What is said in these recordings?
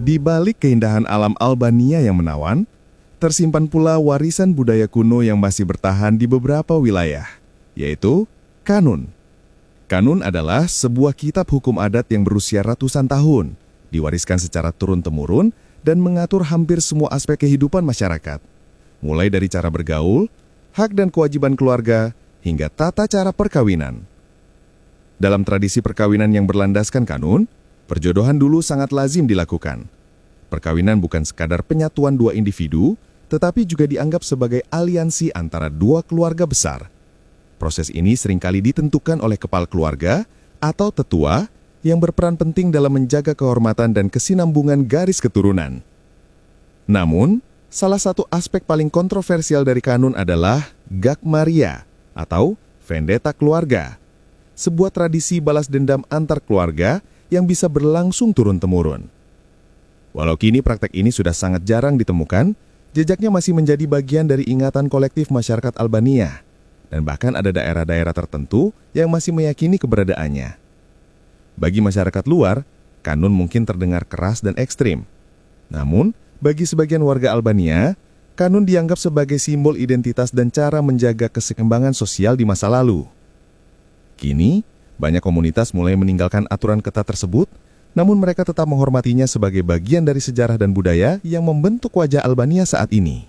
Di balik keindahan alam Albania yang menawan, tersimpan pula warisan budaya kuno yang masih bertahan di beberapa wilayah, yaitu kanun. Kanun adalah sebuah kitab hukum adat yang berusia ratusan tahun, diwariskan secara turun-temurun dan mengatur hampir semua aspek kehidupan masyarakat, mulai dari cara bergaul, hak dan kewajiban keluarga, hingga tata cara perkawinan. Dalam tradisi perkawinan yang berlandaskan kanun, perjodohan dulu sangat lazim dilakukan. Perkawinan bukan sekadar penyatuan dua individu, tetapi juga dianggap sebagai aliansi antara dua keluarga besar. Proses ini seringkali ditentukan oleh kepala keluarga atau tetua yang berperan penting dalam menjaga kehormatan dan kesinambungan garis keturunan. Namun, salah satu aspek paling kontroversial dari kanun adalah Gakmaria atau vendetta keluarga, sebuah tradisi balas dendam antar keluarga yang bisa berlangsung turun-temurun. Walau kini praktek ini sudah sangat jarang ditemukan, jejaknya masih menjadi bagian dari ingatan kolektif masyarakat Albania, dan bahkan ada daerah-daerah tertentu yang masih meyakini keberadaannya. Bagi masyarakat luar, kanun mungkin terdengar keras dan ekstrim. Namun, bagi sebagian warga Albania, kanun dianggap sebagai simbol identitas dan cara menjaga keseimbangan sosial di masa lalu. Kini, banyak komunitas mulai meninggalkan aturan ketat tersebut, namun mereka tetap menghormatinya sebagai bagian dari sejarah dan budaya yang membentuk wajah Albania saat ini.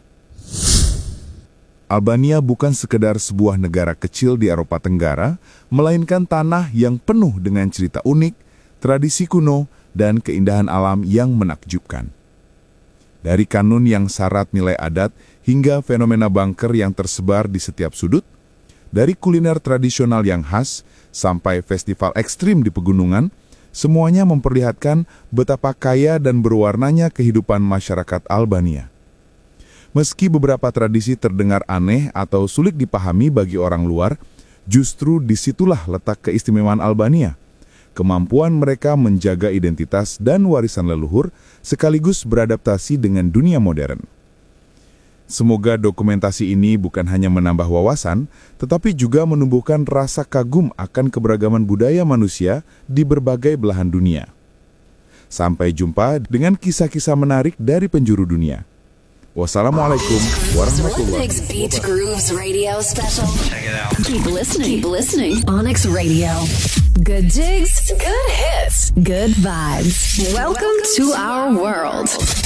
Albania bukan sekedar sebuah negara kecil di Eropa Tenggara, melainkan tanah yang penuh dengan cerita unik, tradisi kuno, dan keindahan alam yang menakjubkan. Dari kanun yang syarat nilai adat hingga fenomena bunker yang tersebar di setiap sudut, dari kuliner tradisional yang khas sampai festival ekstrim di pegunungan, semuanya memperlihatkan betapa kaya dan berwarnanya kehidupan masyarakat Albania. Meski beberapa tradisi terdengar aneh atau sulit dipahami bagi orang luar, justru disitulah letak keistimewaan Albania. Kemampuan mereka menjaga identitas dan warisan leluhur sekaligus beradaptasi dengan dunia modern. Semoga dokumentasi ini bukan hanya menambah wawasan, tetapi juga menumbuhkan rasa kagum akan keberagaman budaya manusia di berbagai belahan dunia. Sampai jumpa dengan kisah-kisah menarik dari penjuru dunia. Wassalamualaikum warahmatullahi wabarakatuh. Keep listening. Onyx Radio. Good jigs, good hits, good vibes. Welcome to our world.